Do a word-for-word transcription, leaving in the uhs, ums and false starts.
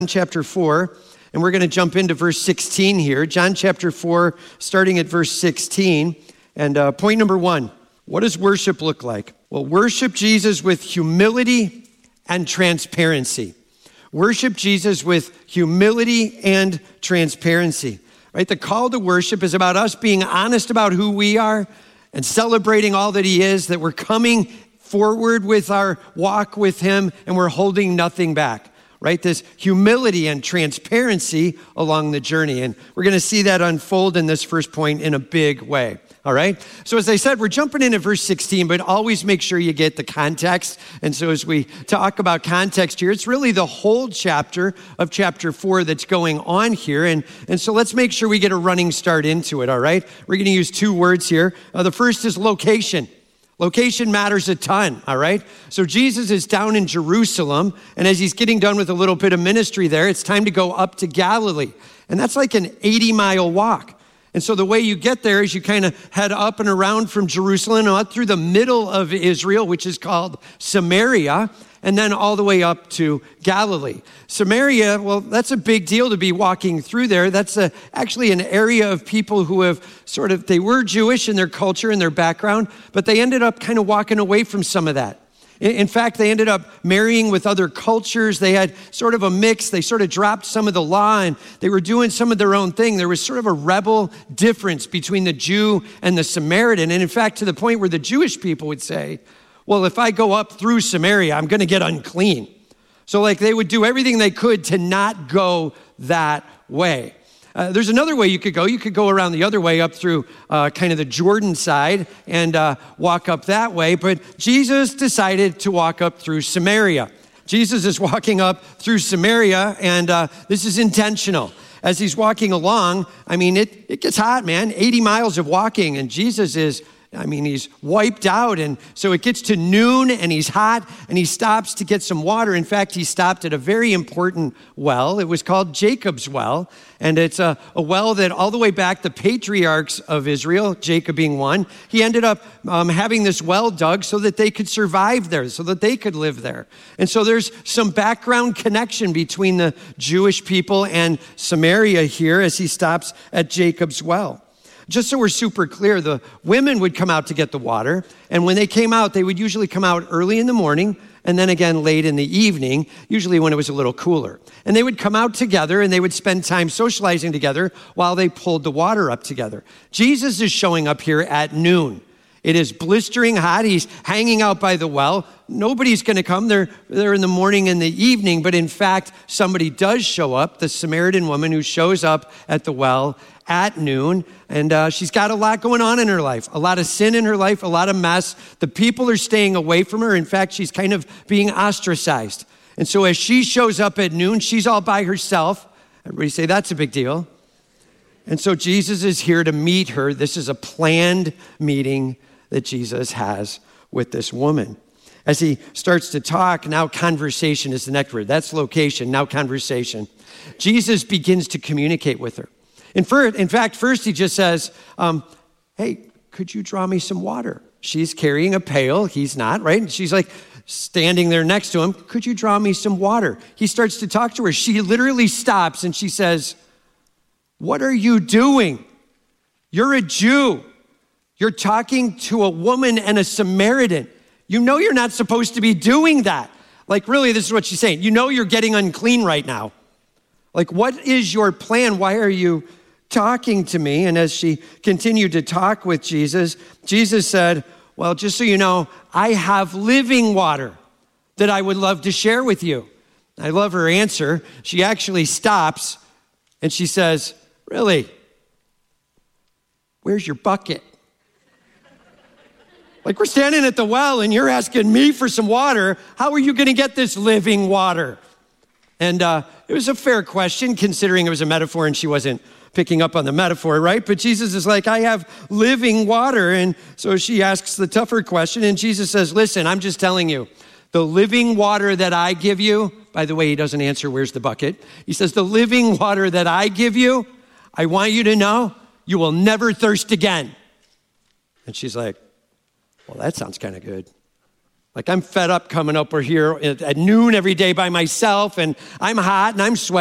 chapter four, and we're going to jump into verse sixteen here. John chapter four, starting at verse sixteen. And uh, point number one, what does worship look like? Well, worship Jesus with humility and transparency. Worship Jesus with humility and transparency, right? The call to worship is about us being honest about who we are and celebrating all that he is, that we're coming forward with our walk with him and we're holding nothing back. Right? This humility and transparency along the journey. And we're going to see that unfold in this first point in a big way. All right? So as I said, we're jumping into verse sixteen, but always make sure you get the context. And so as we talk about context here, it's really the whole chapter of chapter four that's going on here. And, and so let's make sure we get a running start into it, all right? We're going to use two words here. Uh, the first is location. Location matters a ton, all right? So Jesus is down in Jerusalem, and as he's getting done with a little bit of ministry there, it's time to go up to Galilee. And that's like an eighty-mile walk. And so the way you get there is you kind of head up and around from Jerusalem, up through the middle of Israel, which is called Samaria, and then all the way up to Galilee. Samaria, well, that's a big deal to be walking through there. That's a, actually an area of people who have sort of, they were Jewish in their culture and their background, but they ended up kind of walking away from some of that. In, in fact, they ended up marrying with other cultures. They had sort of a mix. They sort of dropped some of the law and they were doing some of their own thing. There was sort of a rebel difference between the Jew and the Samaritan. And in fact, to the point where the Jewish people would say, well, if I go up through Samaria, I'm going to get unclean. So like they would do everything they could to not go that way. Uh, there's another way you could go. You could go around the other way up through uh, kind of the Jordan side and uh, walk up that way. But Jesus decided to walk up through Samaria. Jesus is walking up through Samaria, and uh, this is intentional. As he's walking along, I mean, it, it gets hot, man. eighty miles of walking, and Jesus is I mean, he's wiped out. And so it gets to noon and he's hot and he stops to get some water. In fact, he stopped at a very important well. It was called Jacob's well. And it's a, a well that all the way back, the patriarchs of Israel, Jacob being one, he ended up um, having this well dug so that they could survive there, so that they could live there. And so there's some background connection between the Jewish people and Samaria here as he stops at Jacob's well. Just so we're super clear, the women would come out to get the water. And when they came out, they would usually come out early in the morning and then again late in the evening, usually when it was a little cooler. And they would come out together and they would spend time socializing together while they pulled the water up together. Jesus is showing up here at noon. It is blistering hot. He's hanging out by the well. Nobody's going to come. They're, they're in the morning and the evening. But in fact, somebody does show up, the Samaritan woman who shows up at the well at noon. And uh, she's got a lot going on in her life, a lot of sin in her life, a lot of mess. The people are staying away from her. In fact, she's kind of being ostracized. And so as she shows up at noon, she's all by herself. Everybody say, that's a big deal. And so Jesus is here to meet her. This is a planned meeting that Jesus has with this woman. As he starts to talk, now conversation is the next word. That's location, now conversation. Jesus begins to communicate with her. In, first, in fact, first he just says, um, hey, could you draw me some water? She's carrying a pail. He's not, right? And she's like standing there next to him. Could you draw me some water? He starts to talk to her. She literally stops and she says, what are you doing? You're a Jew. You're talking to a woman and a Samaritan. You know you're not supposed to be doing that. Like, really, this is what she's saying. You know you're getting unclean right now. Like, what is your plan? Why are you talking to me? And as she continued to talk with Jesus, Jesus said, well, just so you know, I have living water that I would love to share with you. I love her answer. She actually stops and she says, really? Where's your bucket? Like, we're standing at the well and you're asking me for some water. How are you going to get this living water? And uh, it was a fair question considering it was a metaphor and she wasn't picking up on the metaphor, right? But Jesus is like, I have living water. And so she asks the tougher question and Jesus says, listen, I'm just telling you, the living water that I give you, by the way, he doesn't answer, where's the bucket? He says, the living water that I give you, I want you to know you will never thirst again. And she's like, well, that sounds kind of good. Like I'm fed up coming up here at, at noon every day by myself, and I'm hot and I'm sweating.